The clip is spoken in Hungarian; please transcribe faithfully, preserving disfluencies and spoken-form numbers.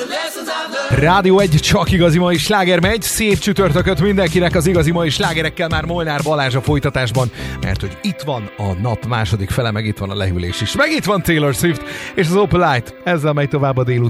Rádió egy, csak igazi mai sláger megy. Szép csütörtököt mindenkinek az igazi mai slágerekkel már Molnár Balázs a folytatásban, mert hogy itt van a nap második fele, meg itt van a lehűlés is, meg itt van Taylor Swift és az Opalite. Ezzel megy tovább a délután.